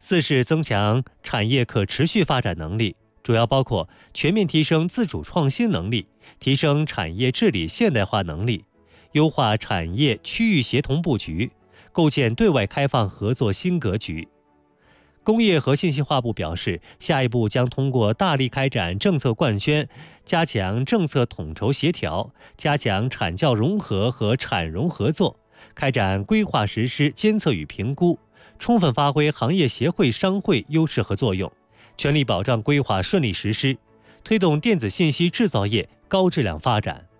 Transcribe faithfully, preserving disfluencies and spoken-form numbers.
四是增强产业可持续发展能力，主要包括全面提升自主创新能力，提升产业治理现代化能力，优化产业区域协同布局，构建对外开放合作新格局。工业和信息化部表示，下一步将通过大力开展政策贯宣，加强政策统筹协调，加强产教融合和产融合作，开展规划实施监测与评估，充分发挥行业协会商会优势和作用，全力保障规划顺利实施，推动电子信息制造业高质量发展。